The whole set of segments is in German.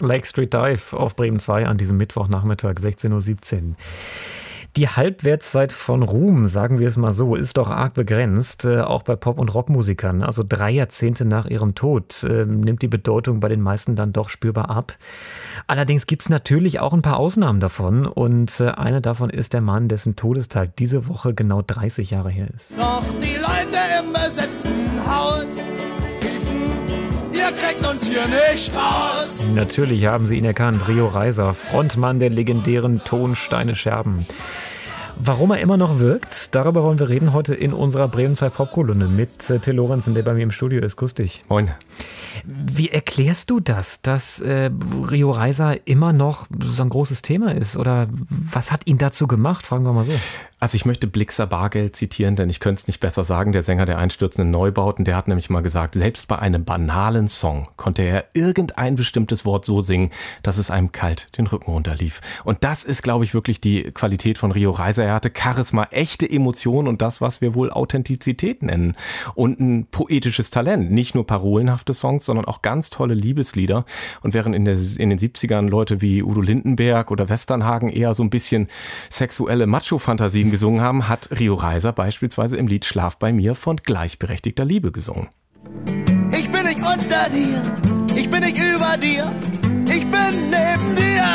Lake Street Dive auf Bremen 2 an diesem Mittwochnachmittag 16:17 Uhr. Die Halbwertszeit von Ruhm, sagen wir es mal so, ist doch arg begrenzt, auch bei Pop- und Rockmusikern. Also 3 Jahrzehnte nach ihrem Tod nimmt die Bedeutung bei den meisten dann doch spürbar ab. Allerdings gibt es natürlich auch ein paar Ausnahmen davon und eine davon ist der Mann, dessen Todestag diese Woche genau 30 Jahre her ist. Doch die Leute im besetzten Haus riefen, ihr kriegt uns hier nicht raus. Natürlich haben sie ihn erkannt, Rio Reiser, Frontmann der legendären Tonsteine Scherben. Warum er immer noch wirkt, darüber wollen wir reden heute in unserer Bremen 2 Popkolumne mit Till Lorenzen, der bei mir im Studio ist. Grüß dich. Moin. Wie erklärst du das, dass Rio Reiser immer noch so ein großes Thema ist? Oder was hat ihn dazu gemacht? Fragen wir mal so. Also ich möchte Blixa Bargeld zitieren, denn ich könnte es nicht besser sagen. Der Sänger der einstürzenden Neubauten, der hat nämlich mal gesagt, selbst bei einem banalen Song konnte er irgendein bestimmtes Wort so singen, dass es einem kalt den Rücken runterlief. Und das ist, glaube ich, wirklich die Qualität von Rio Reiser. Er hatte Charisma, echte Emotionen und das, was wir wohl Authentizität nennen. Und ein poetisches Talent. Nicht nur parolenhafte Songs, sondern auch ganz tolle Liebeslieder. Und während in den 70ern Leute wie Udo Lindenberg oder Westernhagen eher so ein bisschen sexuelle Macho-Fantasien gesungen haben, hat Rio Reiser beispielsweise im Lied Schlaf bei mir von gleichberechtigter Liebe gesungen. Ich bin nicht unter dir, ich bin nicht über dir, ich bin neben dir.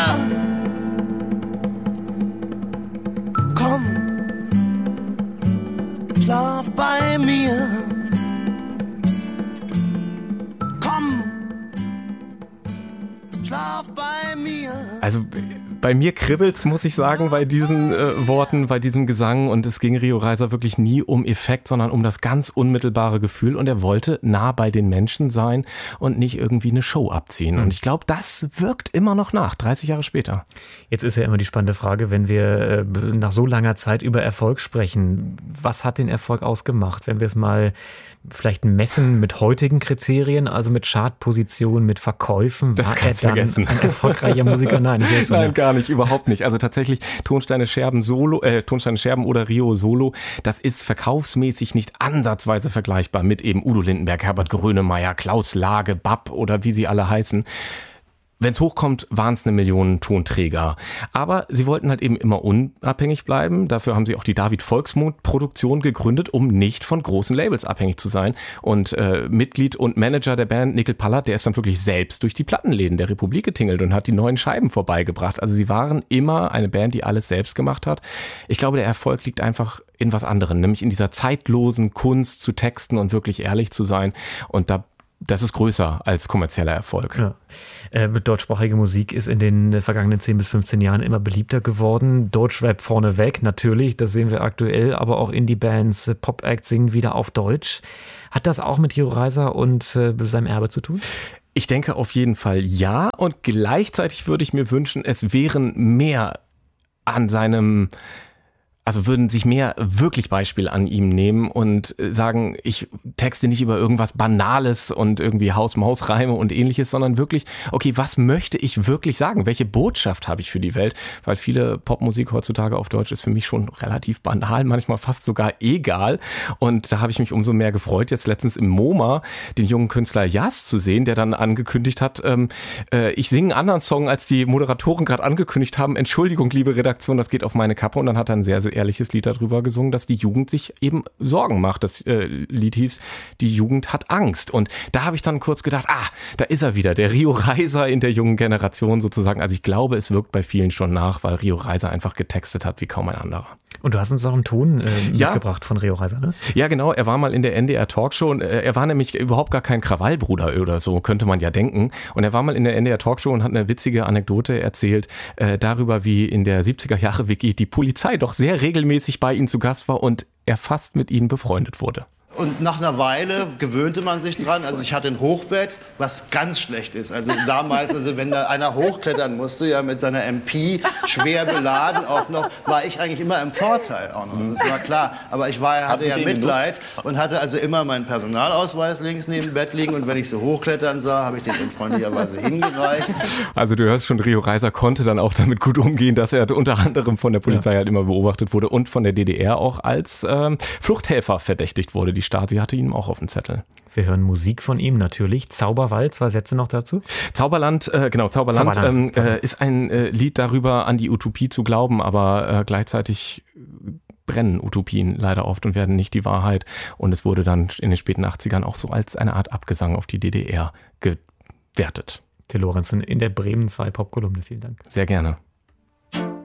Komm, schlaf bei mir. Komm, schlaf bei mir. Also bei mir kribbelt's, muss ich sagen, bei diesen Worten, bei diesem Gesang. Und es ging Rio Reiser wirklich nie um Effekt, sondern um das ganz unmittelbare Gefühl. Und er wollte nah bei den Menschen sein und nicht irgendwie eine Show abziehen. Und ich glaube, das wirkt immer noch nach, 30 Jahre später. Jetzt ist ja immer die spannende Frage, wenn wir nach so langer Zeit über Erfolg sprechen. Was hat den Erfolg ausgemacht? Wenn wir es mal vielleicht messen mit heutigen Kriterien, also mit Chartpositionen, mit Verkäufen, das war er dann vergessen. ein erfolgreicher Musiker? Nein, Nein, gar nicht, überhaupt nicht. Also tatsächlich Tonsteine Scherben oder Rio Solo, das ist verkaufsmäßig nicht ansatzweise vergleichbar mit eben Udo Lindenberg, Herbert Grönemeyer, Klaus Lage, Bab oder wie sie alle heißen. Wenn es hochkommt, waren es 1 Million Tonträger. Aber sie wollten halt eben immer unabhängig bleiben. Dafür haben sie auch die David Volksmund Produktion gegründet, um nicht von großen Labels abhängig zu sein. Und Mitglied und Manager der Band, Nickel Pallert, der ist dann wirklich selbst durch die Plattenläden der Republik getingelt und hat die neuen Scheiben vorbeigebracht. Also sie waren immer eine Band, die alles selbst gemacht hat. Ich glaube, der Erfolg liegt einfach in was anderem, nämlich in dieser zeitlosen Kunst zu texten und wirklich ehrlich zu sein. Und das ist größer als kommerzieller Erfolg. Ja. Deutschsprachige Musik ist in den vergangenen 10 bis 15 Jahren immer beliebter geworden. Deutschrap vorneweg, natürlich, das sehen wir aktuell, aber auch Indie-Bands, Pop-Acts singen wieder auf Deutsch. Hat das auch mit Rio Reiser und seinem Erbe zu tun? Ich denke auf jeden Fall ja, und gleichzeitig würde ich mir wünschen, es wären mehr an seinem... Also würden sich mehr wirklich Beispiele an ihm nehmen und sagen, ich texte nicht über irgendwas Banales und irgendwie Haus-Maus-Reime und ähnliches, sondern wirklich, okay, was möchte ich wirklich sagen? Welche Botschaft habe ich für die Welt? Weil viele Popmusik heutzutage auf Deutsch ist für mich schon relativ banal, manchmal fast sogar egal. Und da habe ich mich umso mehr gefreut, jetzt letztens im MoMA den jungen Künstler Jas zu sehen, der dann angekündigt hat, ich singe einen anderen Song, als die Moderatoren gerade angekündigt haben. Entschuldigung, liebe Redaktion, das geht auf meine Kappe. Und dann hat er ein sehr, sehr ehrliches Lied darüber gesungen, dass die Jugend sich eben Sorgen macht. Das Lied hieß, die Jugend hat Angst. Und da habe ich dann kurz gedacht, da ist er wieder, der Rio Reiser in der jungen Generation sozusagen. Also ich glaube, es wirkt bei vielen schon nach, weil Rio Reiser einfach getextet hat wie kaum ein anderer. Und du hast uns auch einen Ton mitgebracht von Rio Reiser, ne? Ja, genau. Er war mal in der NDR Talkshow und er war nämlich überhaupt gar kein Krawallbruder oder so, könnte man ja denken. Und er war mal in der NDR Talkshow und hat eine witzige Anekdote erzählt darüber, wie in der 70er Jahre Wiki die Polizei doch sehr regelmäßig bei ihm zu Gast war und er fast mit ihnen befreundet wurde. Und nach einer Weile gewöhnte man sich dran. Also ich hatte ein Hochbett, was ganz schlecht ist. Also damals, wenn da einer hochklettern musste, ja mit seiner MP, schwer beladen auch noch, war ich eigentlich immer im Vorteil auch noch. Das war klar. Aber ich hatte ja Mitleid und hatte also immer meinen Personalausweis links neben dem Bett liegen. Und wenn ich so hochklettern sah, habe ich den freundlicherweise hingereicht. Also du hörst schon, Rio Reiser konnte dann auch damit gut umgehen, dass er unter anderem von der Polizei halt immer beobachtet wurde und von der DDR auch als Fluchthelfer verdächtigt wurde. die Stasi hatte ihn auch auf dem Zettel. Wir hören Musik von ihm natürlich. Zauberwald, 2 Sätze noch dazu. Zauberland ist ein Lied darüber, an die Utopie zu glauben, aber gleichzeitig brennen Utopien leider oft und werden nicht die Wahrheit. Und es wurde dann in den späten 80ern auch so als eine Art Abgesang auf die DDR gewertet. Till Lorenzen in der Bremen 2 Popkolumne. Vielen Dank. Sehr gerne.